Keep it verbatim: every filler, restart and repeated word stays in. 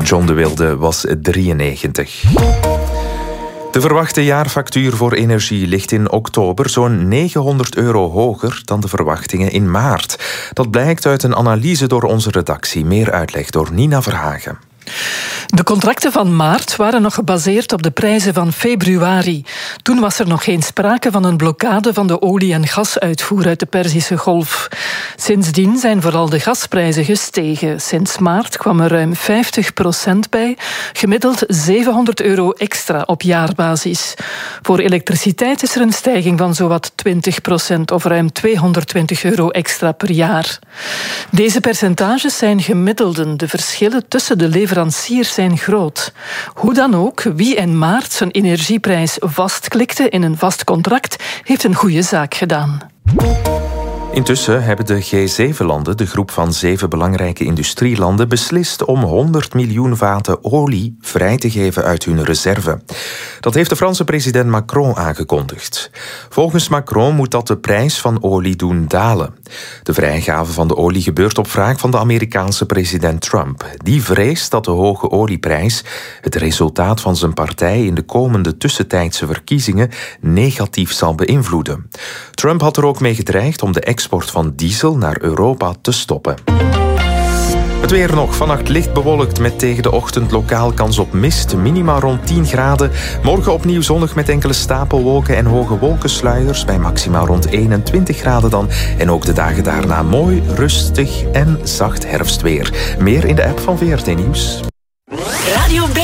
John de Wilde was drieënnegentig. De verwachte jaarfactuur voor energie ligt in oktober zo'n negenhonderd euro hoger dan de verwachtingen in maart. Dat blijkt uit een analyse door onze redactie. Meer uitleg door Nina Verhagen. De contracten van maart waren nog gebaseerd op de prijzen van februari. Toen was er nog geen sprake van een blokkade van de olie- en gasuitvoer uit de Perzische Golf. Sindsdien zijn vooral de gasprijzen gestegen. Sinds maart kwam er ruim vijftig procent bij, gemiddeld zevenhonderd euro extra op jaarbasis. Voor elektriciteit is er een stijging van zowat twintig procent of ruim tweehonderdtwintig euro extra per jaar. Deze percentages zijn gemiddelden. De verschillen tussen de leveranciers zijn groot. Hoe dan ook, wie in maart zijn energieprijs vastklikte in een vast contract, heeft een goede zaak gedaan. Intussen hebben de G zeven landen, de groep van zeven belangrijke industrielanden, beslist om honderd miljoen vaten olie vrij te geven uit hun reserve. Dat heeft de Franse president Macron aangekondigd. Volgens Macron moet dat de prijs van olie doen dalen. De vrijgave van de olie gebeurt op vraag van de Amerikaanse president Trump. Die vreest dat de hoge olieprijs het resultaat van zijn partij in de komende tussentijdse verkiezingen negatief zal beïnvloeden. Trump had er ook mee gedreigd om de export van diesel naar Europa te stoppen. Het weer nog. Vannacht licht bewolkt met tegen de ochtend lokaal kans op mist. Minima rond tien graden. Morgen opnieuw zonnig met enkele stapelwolken en hoge wolkensluiers. Bij maximaal rond eenentwintig graden dan. En ook de dagen daarna mooi, rustig en zacht herfstweer. Meer in de app van V R T Nieuws. Radio B